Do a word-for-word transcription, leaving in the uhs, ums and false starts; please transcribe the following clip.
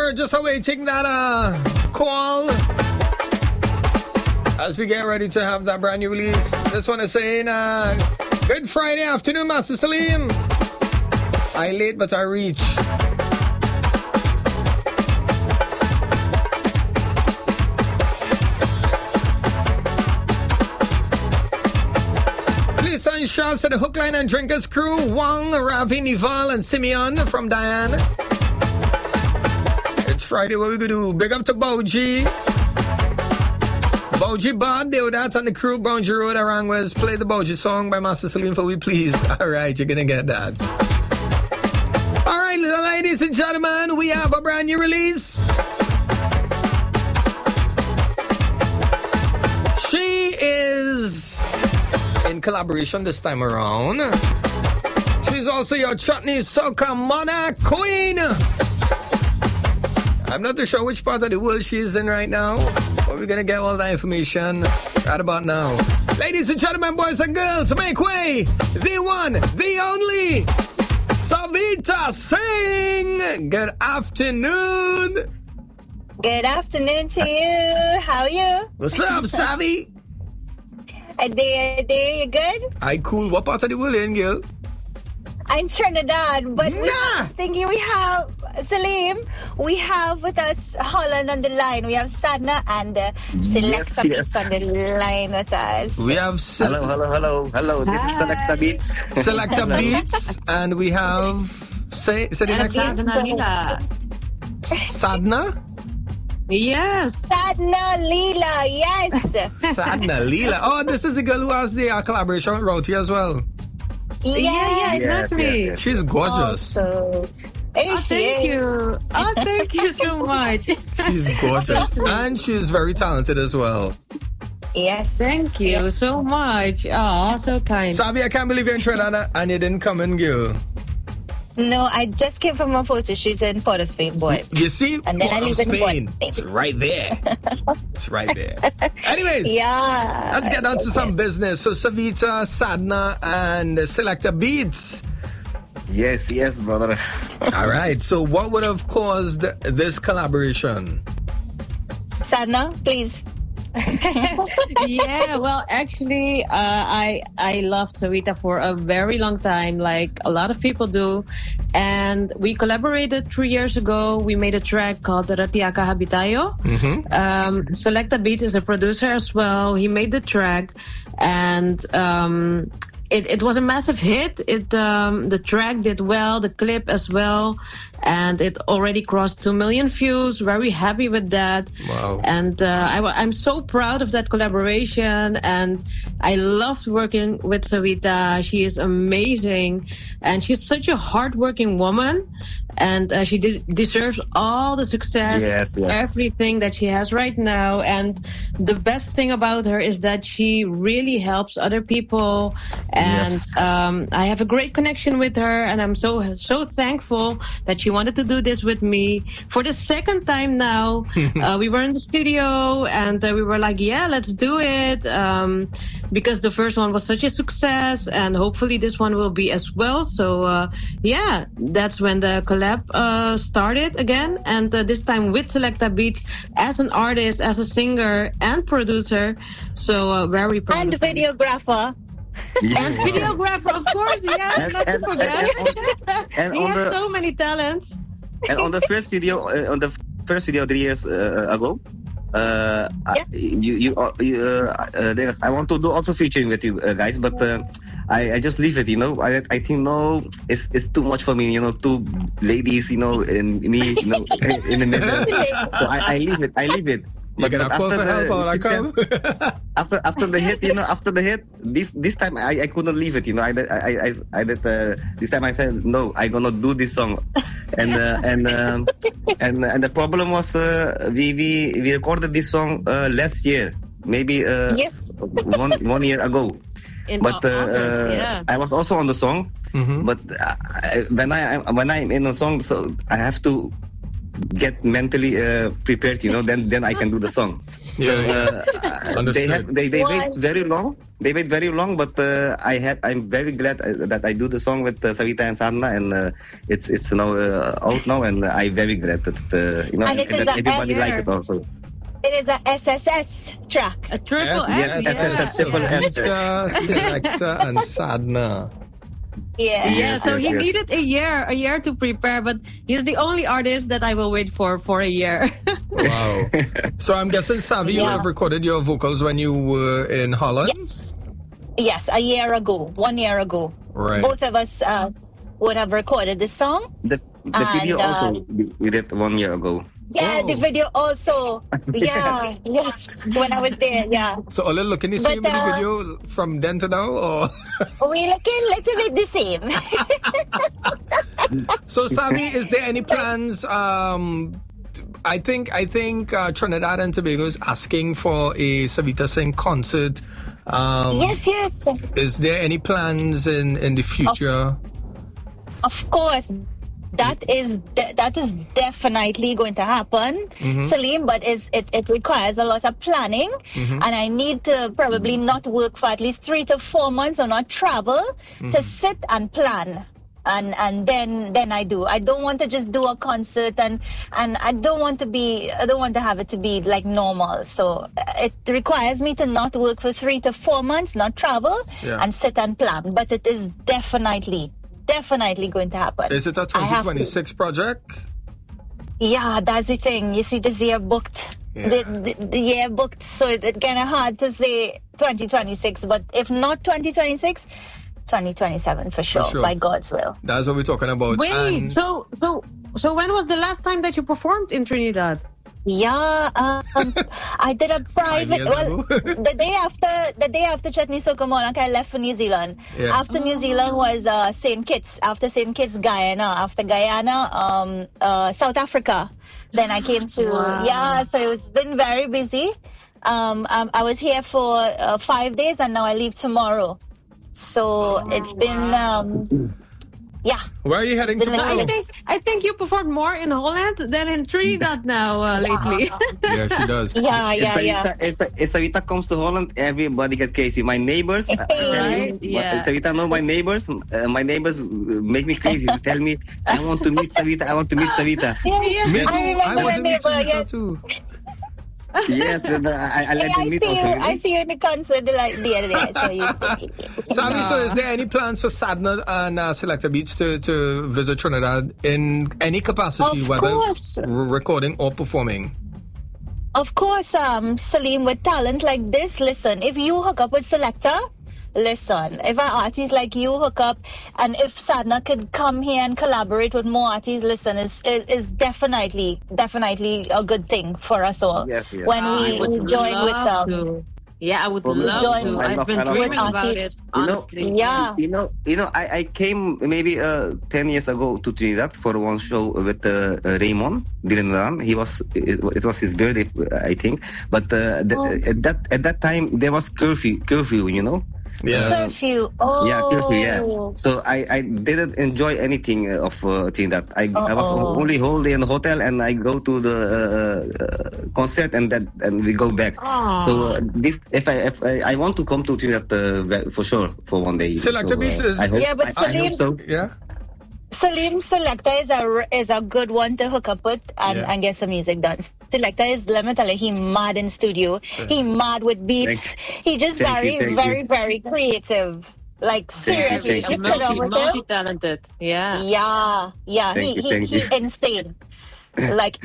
we're just awaiting that uh, call as we get ready to have that brand new release. This one is saying, uh, good Friday afternoon, Master Salim. I late, but I reach. Please send shouts to the Hookline and Drinkers crew, Wang, Ravi, Nival, and Simeon from Diane. It's Friday, what we gonna do? Big up to Boji. Boji Bob, Deodat and the crew, Boundary Road, Arangwas. Play the Boji song by Master Salim for we, please. All right, you're gonna get that. All right, ladies and gentlemen, we have a brand new release. She is in collaboration this time around. She's also your chutney soca monarch queen. I'm not too sure which part of the world she's in right now, but we're gonna get all that information right about now. Ladies and gentlemen, boys and girls, make way! The one, the only, Savita Singh! Good afternoon! Good afternoon to you. How are you? What's up, Savi? A day, a day, you good? I cool. What part of the world in, girl? I'm Trinidad, but nah. we thinking we have Salim. We have with us Holland on the line. We have Sadna and uh, Selecta yes, Beats yes. on the line with us. We have Se- hello, hello, hello, hello. This is Selecta Beats. Selecta Beats, and we have say say the next one. Sadna. Sadna. Yes. Sadna Leela, yes. Sadna Leela. Oh, this is the girl who has the uh, collaboration with Rowty as well. Yeah, yeah, yes, exactly. yes, yes. She's gorgeous. So, oh, thank you. Oh, thank you so much. She's gorgeous. And she's very talented as well. Yes. Thank you yes. so much. Oh, so kind. Sabi, I can't believe you're in Trinidad and you didn't come in, girl. No, I just came from a photo shoot in Port of Spain, boy. You see? And then Port I live of in Spain. Port. It's right there. It's right there. Anyways. Yeah. Let's get down to okay. some business. So, Savita, Sadna, and Selecta Beats. Yes, yes, brother. All right. So, what would have caused this collaboration? Sadna, please. Yeah, well, actually, uh, I I loved Savita for a very long time, like a lot of people do. And we collaborated three years ago. We made a track called Ratiaka Habitayo. Mm-hmm. Um, Selecta Beats is a producer as well. He made the track, and um, it, it was a massive hit. It um, the track did well, the clip as well. And it already crossed two million views. Very happy with that. Wow. And uh, I, I'm so proud of that collaboration. And I loved working with Savita. She is amazing. And she's such a hardworking woman. And uh, she de- deserves all the success, yes, yes. everything that she has right now. And the best thing about her is that she really helps other people. And yes. um, I have a great connection with her. And I'm so, so thankful that she wanted to do this with me for the second time now. uh, we were in the studio and uh, we were like, yeah, let's do it. Um, because the first one was such a success and hopefully this one will be as well. So, uh, yeah, that's when the collab uh, started again. And uh, this time with Selecta Beats as an artist, as a singer and producer. So, uh, very proud. And videographer. Yeah. And videographer, of course, yes, and, not and, to forget. And, and he has the, so many talents. And on the first video, uh, on the first video three years uh, ago, uh, yeah. I, you, you, uh, you uh, uh, there's, I want to do also featuring with you uh, guys, but uh, I, I just leave it, you know. I, I think no, it's, it's too much for me, you know. Two ladies, you know, and me, you know, in the middle. So I, I leave it. I leave it. But, but after, the, help out, I come. after after the hit, you know, after the hit, this this time I, I couldn't leave it, you know. I I I I did, uh, this time I said no, I gonna do this song, and uh, and um, and and the problem was uh, we we we recorded this song uh, last year, maybe uh, yes. one one year ago. In but uh, August, yeah. I was also on the song, mm-hmm. but I, when I when I'm in a song, so I have to get mentally uh, prepared, you know, then then I can do the song. Yeah, yeah. Uh, Understood. they have they, they Why? wait very long. They wait very long, but uh, I have I'm very glad uh, that I do the song with uh, Savita and Sadna, and uh, it's it's now uh, out now, and I'm very glad that uh, you know And it is that a everybody earlier. like it also. It is a S S S track. A triple Yes, S, yes, yeah. yes, triple S. Selector, Selector, and Sadna. Yeah. Yeah, Yes, so yes, he yes. needed a year, a year to prepare, but he's the only artist that I will wait for for a year. Wow. So I'm guessing, Savi, you Yeah. have recorded your vocals when you were in Holland? Yes. Yes, a year ago, one year ago. Right. Both of us uh, would have recorded the song. The, the And, video uh, also we we did one year ago. Yeah, Oh. the video also. Yeah, yes. When I was there, yeah. So are you looking the same But, in the uh, video from then to now? Or We looking a little bit the same. So, Savi, is there any plans? Um, t- I think I think uh, Trinidad and Tobago is asking for a Savita Singh concert. Um, Yes, yes. Is there any plans in, in the future? Of course. That is de- that is definitely going to happen, Salim. But is it, it requires a lot of planning, and I need to probably not work for at least three to four months or not travel to sit and plan. And and then then I do. I don't want to just do a concert, and and I don't want to be. I don't want to have it to be like normal. So uh, it requires me to not work for three to four months, not travel, Yeah. and sit and plan. But it is definitely. Definitely going to happen. Is it a I twenty have to. twenty-six project? Yeah, that's the thing. You see, this year booked. Yeah. The, the, the year booked, so it's it kind of hard to say twenty twenty-six. But if not twenty twenty-six, twenty twenty-seven for sure, sure. by God's will. That's what we're talking about. Wait, And- so so so when was the last time that you performed in Trinidad? Yeah, um, I did a private. years Well, ago. the day after the day after Chutney Sokomonak, I left for New Zealand. Yeah. After New Zealand was uh, Saint Kitts. After Saint Kitts, Guyana. After Guyana, um, uh, South Africa. Then I came to Wow. yeah. So it's been very busy. Um, um, I was here for uh, five days, and now I leave tomorrow. So it's been um, yeah. Where are you heading Been like- tomorrow? I think I think you performed more in Holland than in Trinidad now uh, lately. Yeah, she does. Yeah, If yeah, yeah. Savita, if, if Savita comes to Holland, everybody get crazy. My neighbors, uh, tell you, Right, yeah. Savita know my neighbors. Uh, my neighbors uh, make me crazy. They tell me, I want to meet Savita. I want to meet Savita. Yeah, yeah. Me too. I remember want the to meet neighbor. Savita Yeah. too. Yes, and, uh, I, I let Hey, them I meet see also. you. you know? I see you in the concert like the other day. I saw you. Savi, so is there any plans for Sadna and uh, Selector Beats to, to visit Trinidad in any capacity, Of whether course. r- recording or performing? Of course, um, Salim, with talent like this, listen, if you hook up with Selector, listen, if an artist like you hook up, and if Sadna could come here and collaborate with more artists, listen, is is is definitely, definitely a good thing for us all. Yes, yes. When I we, would we join with love them. to. Yeah, I would Well, love join- to. I I've love- been I love dreaming with about it, artists. You know- honestly. Yeah. You know, you know, I, I came maybe uh, ten years ago to Trinidad for one show with uh, uh, Raymond Direndaran. He was it, it was his birthday, I think. But uh, the, Oh. at that at that time there was curfew, curfew, you know. Yeah. Curfew. Oh. Yeah, curfew. Yeah. So I, I didn't enjoy anything uh, of uh, Trinidad. I I was Uh-oh. only whole day in the hotel, and I go to the uh, uh, concert, and that and we go back. Aw. So uh, this if I if I, I want to come to Trinidad uh, for sure for one day. Selector So, uh, Beats is- I hope, Yeah, but I, I Salim- hope so. Yeah. Salim Selector is a is a good one to hook up with and, Yeah. and get some music done. Selector is, let me tell you, he mad in studio. He mad with beats. He just Thank very, you, thank very, you. very creative. Like Thank you, seriously, thank you. just sit down multi, with him. multi-talented. Yeah. Yeah, yeah, Thank he, you, he, thank he you. insane. Like